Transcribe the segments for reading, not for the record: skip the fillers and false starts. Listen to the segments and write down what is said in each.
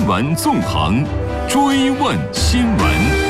闻纵横，追问新闻。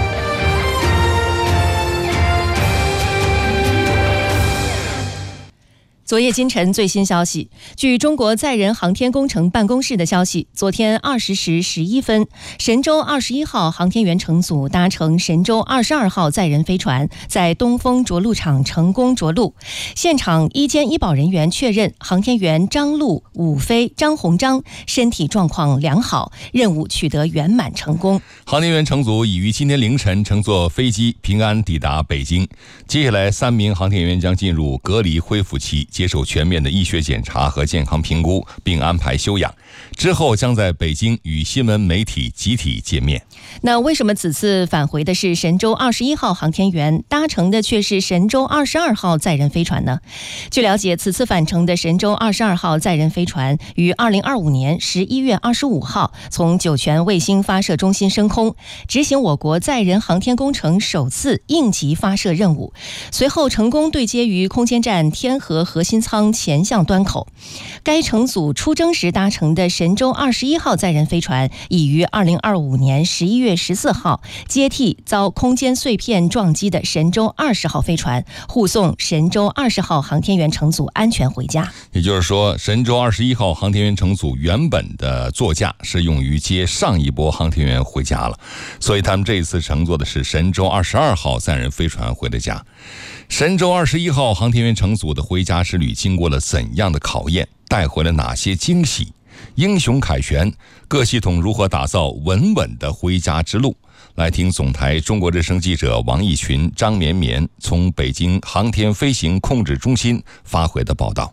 昨夜今晨最新消息，据中国载人航天工程办公室的消息，昨天20时11分，神舟21号航天员乘组搭乘神舟22号载人飞船，在东风着陆场成功着陆。现场医监医保人员确认，航天员张陆、武飞、张鸿章身体状况良好，任务取得圆满成功。 航天员乘组已于今天凌晨乘坐飞机平安抵达北京。接下来3名航天员将进入隔离恢复期，接受全面的医学检查和健康评估，并安排休养。之后将在北京与新闻媒体集体见面。 那为什么此次返回的是神舟21号航天员，搭乘的却是神舟22号载人飞船呢？据了解，此次返程的神舟22号载人飞船于2025年11月25号从酒泉卫星发射中心升空，执行我国载人航天工程首次应急发射任务，随后成功对接于空间站天河核心舱前向端口。该乘组出征时搭乘的神舟21号载人飞船已于2025年11月14号接替遭空间碎片撞击的神舟20号飞船，护送神舟20号航天员乘组安全回家。 也就是说，神舟21号航天员乘组原本的座驾是用于接上一波航天员回家了，所以他们这一次乘坐的是神舟22号载人飞船回的家。神舟21号航天员乘组的回家之旅经过了怎样的考验，带回了哪些惊喜？英雄凯旋，各系统如何打造稳稳的回家之路？来听总台中国之声记者王义群、张绵绵从北京航天飞行控制中心发回的报道。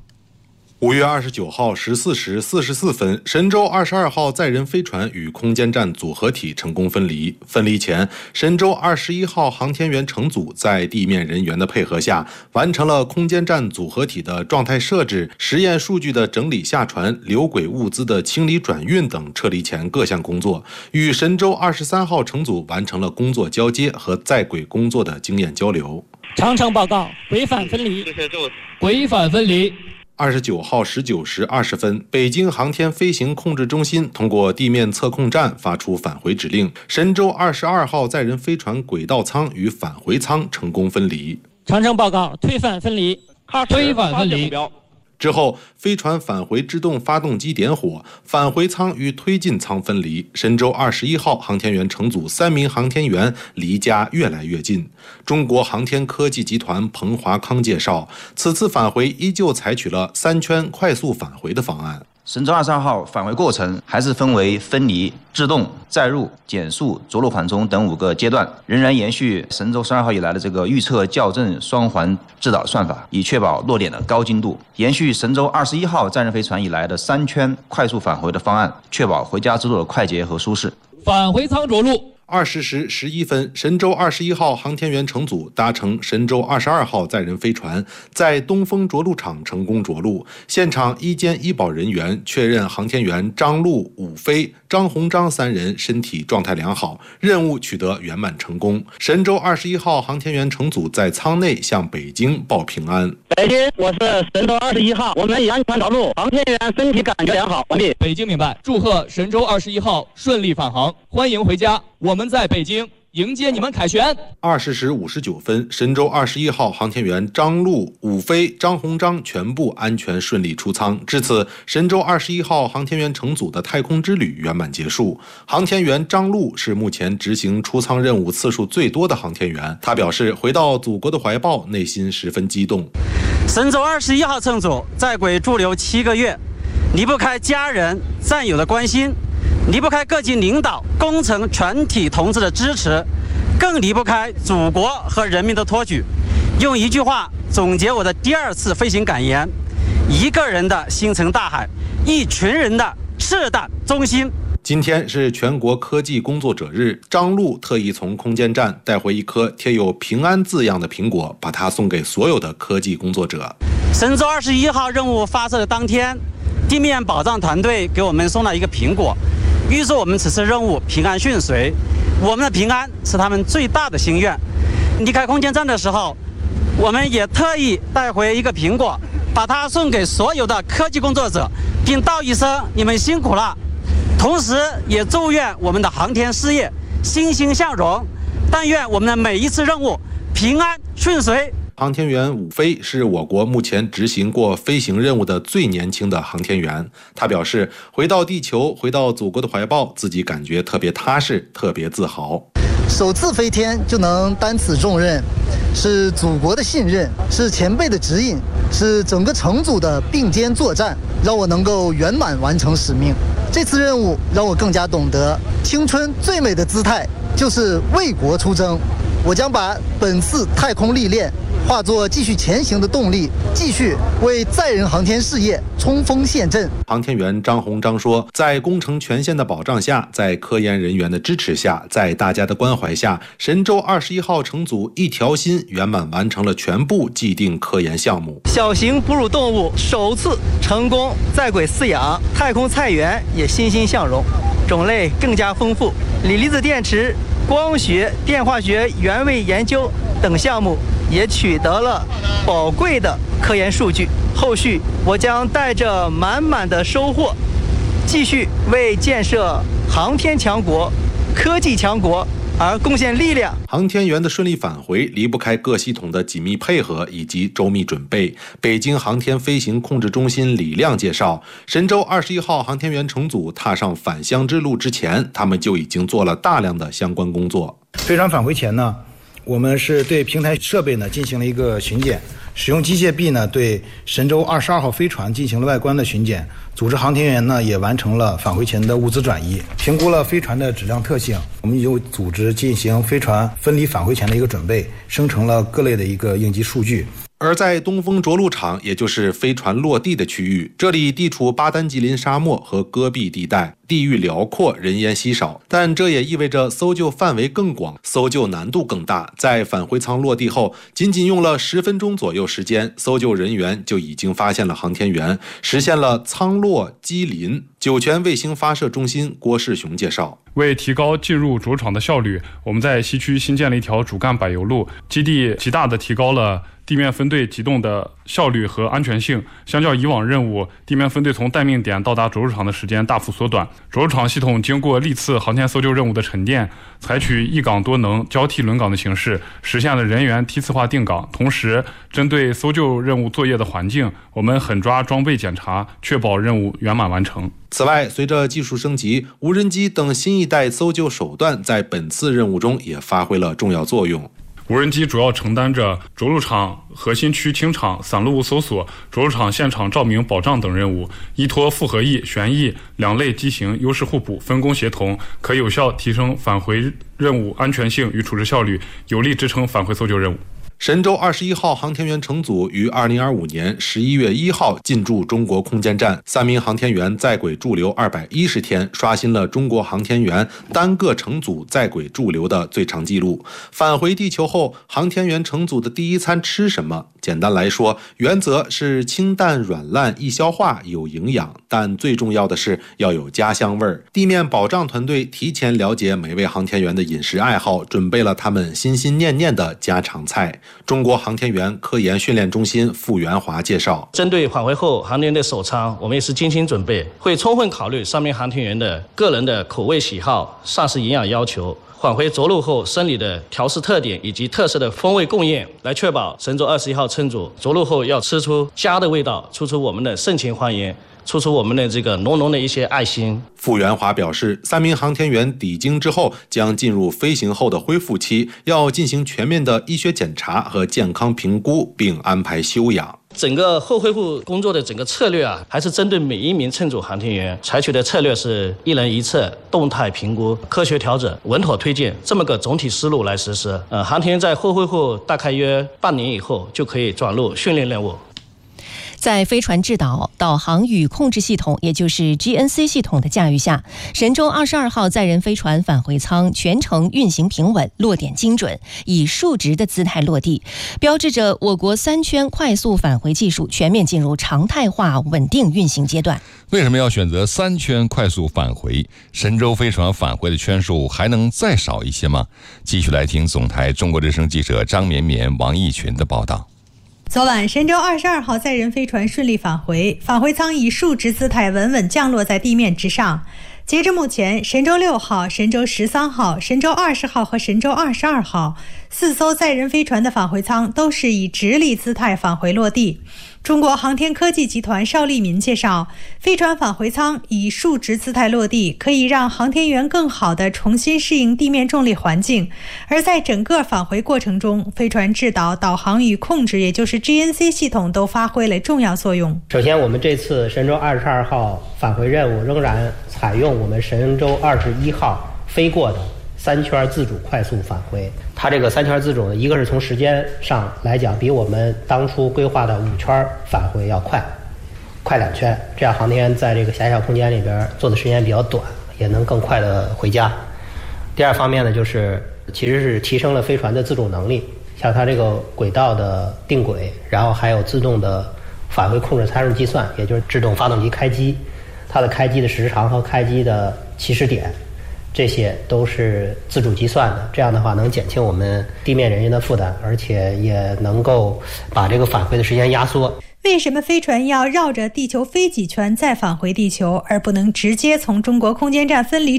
5月29号14时44分，神舟22号载人飞船与空间站组合体成功分离。分离前，神舟21号航天员乘组在地面人员的配合下，完成了空间站组合体的状态设置、实验数据的整理下传、留轨物资的清理转运等撤离前各项工作，与神舟23号乘组完成了工作交接和在轨工作的经验交流。 长城报告，轨返分离。轨返分离。 29号19时20分，北京航天飞行控制中心通过地面测控站发出返回指令，神舟22号载人飞船轨道舱与返回舱成功分离。 长城报告，推返分离。推返分离。 之后，飞船返回制动发动机点火，返回舱与推进舱分离。神舟21号航天员乘组3名航天员离家越来越近。中国航天科技集团彭华康介绍，此次返回依旧采取了3圈快速返回的方案。 神舟22号返回过程还是分为分离、制动、载入、减速、着陆缓冲等5个阶段，仍然延续神舟12号以来的这个预测校正双环制导算法，以确保落点的高精度；延续神舟21号载人飞船以来的3圈快速返回的方案，确保回家之路的快捷和舒适。 返回舱着陆。 20时11分，神舟21号航天员乘组搭乘神舟22号载人飞船，在东风着陆场成功着陆。现场医监医保人员确认航天员张陆、武飞、张鸿章3人身体状态良好，任务取得圆满成功。神舟21号航天员乘组在舱内向北京报平安。 北京，我是神舟21号，我们已安全着陆，航天员身体感觉良好，完毕。 北京明白，祝贺神舟21号顺利返航，欢迎回家。我们在北京迎接你们凯旋。 20时59分，神舟21号航天员张陆、武飞、张鸿章全部安全顺利出舱。至此，神舟21号航天员乘组的太空之旅圆满结束。航天员张陆是目前执行出舱任务次数最多的航天员。他表示，回到祖国的怀抱，内心十分激动。 神舟21号乘组在轨驻留7个月，离不开家人、战友的关心，离不开各级领导、工程全体同志的支持，更离不开祖国和人民的托举。用一句话总结我的第2次飞行感言：一个人的星辰大海，一群人的赤胆忠心。 今天是全国科技工作者日，张陆特意从空间站带回一颗贴有平安字样的苹果，把它送给所有的科技工作者。 神舟21号任务发射的当天，地面保障团队给我们送了一个苹果，预祝我们此次任务平安顺遂。我们的平安是他们最大的心愿。离开空间站的时候，我们也特意带回一个苹果，把它送给所有的科技工作者，并道一声你们辛苦了。 同时也祝愿我们的航天事业欣欣向荣，但愿我们的每一次任务平安顺遂。 航天员伍飞是我国目前执行过飞行任务的最年轻的航天员。他表示，回到地球，回到祖国的怀抱，自己感觉特别踏实，特别自豪。 首次飞天就能担此重任，是祖国的信任，是前辈的指引，是整个乘组的并肩作战，让我能够圆满完成使命。这次任务让我更加懂得，青春最美的姿态就是为国出征。我将把本次太空历练化作继续前行的动力，继续为载人航天事业冲锋陷阵。 航天员张鸿章说，在工程权限的保障下，在科研人员的支持下，在大家的关怀下，神舟21号乘组一条心圆满完成了全部既定科研项目。 小型哺乳动物首次成功在轨饲养，太空菜园也欣欣向荣，种类更加丰富。锂离子电池、光学、电化学原位研究等项目也取得了宝贵的科研数据。后续我将带着满满的收获，继续为建设航天强国、科技强国而贡献力量。 航天员的顺利返回离不开各系统的紧密配合以及周密准备。北京航天飞行控制中心李亮介绍，神舟21号航天员乘组踏上返乡之路之前，他们就已经做了大量的相关工作。 飞船返回前呢，我们是对平台设备呢进行了一个巡检，使用机械臂呢对神舟22号飞船进行了外观的巡检，组织航天员呢也完成了返回前的物资转移，评估了飞船的质量特性。我们有组织进行飞船分离返回前的一个准备，生成了各类的一个应急数据。 而在东风着陆场，也就是飞船落地的区域，这里地处巴丹吉林沙漠和戈壁地带，地域辽阔，人烟稀少，但这也意味着搜救范围更广，搜救难度更大。在返回舱落地后，仅仅用了10分钟左右时间，搜救人员就已经发现了航天员，实现了舱落机临。酒泉卫星发射中心郭世雄介绍， 为提高进入着陆场的效率，我们在西区新建了一条主干柏油路，基地极大地提高了地面分队机动的效率和安全性。相较以往任务，地面分队从待命点到达着陆场的时间大幅缩短。着陆场系统经过历次航天搜救任务的沉淀，采取一岗多能、交替轮岗的形式，实现了人员梯次化定岗。同时，针对搜救任务作业的环境，我们狠抓装备检查，确保任务圆满完成。 此外，随着技术升级，无人机等新一代搜救手段在本次任务中也发挥了重要作用。 无人机主要承担着着陆场核心区清场、散落物搜索、着陆场现场照明保障等任务，依托复合翼、旋翼两类机型优势互补、分工协同，可有效提升返回任务安全性与处置效率，有力支撑返回搜救任务。 神舟21号航天员乘组于2025年11月1号进驻中国空间站，3名航天员在轨驻留210天，刷新了中国航天员单个乘组在轨驻留的最长纪录。返回地球后，航天员乘组的第一餐吃什么？简单来说，原则是清淡软烂易消化有营养，但最重要的是要有家乡味儿。地面保障团队提前了解每位航天员的饮食爱好，准备了他们心心念念的家常菜。中国航天员科研训练中心傅元华介绍， 针对返回后航天员的首餐，我们也是精心准备，会充分考虑3名航天员的个人的口味喜好、膳食营养要求，返回着陆后生理的调试特点以及特色的风味供应，来确保神舟21号乘组着陆后要吃出家的味道，吃出我们的盛情欢迎，突出我们的这个浓浓的一些爱心。 傅元华表示，3名航天员抵京之后将进入飞行后的恢复期，要进行全面的医学检查和健康评估，并安排休养。 整个后恢复工作的整个策略还是针对每一名乘组航天员采取的策略是一人一策，动态评估，科学调整，稳妥推进，这么个总体思路来实施。航天员在后恢复大概约半年以后就可以转入训练任务。 在飞船制导、导航与控制系统，也就是 GNC 系统的驾驭下，神舟22号载人飞船返回舱全程运行平稳，落点精准，以竖直的姿态落地，标志着我国3圈快速返回技术全面进入常态化稳定运行阶段。 为什么要选择3圈快速返回？神舟飞船返回的圈数还能再少一些吗？继续来听总台中国之声记者张绵绵、王义群的报道。 昨晚，神舟22号载人飞船顺利返回，返回舱以竖直姿态稳稳降落在地面之上。 截至目前，神舟6号、神舟13号、神舟20号和神舟22号4艘载人飞船的返回舱都是以直立姿态返回落地。中国航天科技集团邵立民介绍，飞船返回舱以竖直姿态落地，可以让航天员更好地重新适应地面重力环境。而在整个返回过程中，飞船制导、导航与控制，也就是 GNC 系统都发挥了重要作用。 首先，我们这次神舟22号返回任务仍然采用我们神舟21号飞过的3圈自主快速返回。它这个3圈自主呢，一个是从时间上来讲，比我们当初规划的5圈返回要快2圈，这样航天员在这个狭小空间里边做的时间比较短，也能更快的回家。第二方面呢，其实是提升了飞船的自主能力，像它这个轨道的定轨，然后还有自动的返回控制参数计算，也就是制动发动机开机，它的开机的时长和开机的起始点，这些都是自主计算的。这样的话能减轻我们地面人员的负担，而且也能够把这个返回的时间压缩。 为什么飞船要绕着地球飞几圈再返回地球，而不能直接从中国空间站分离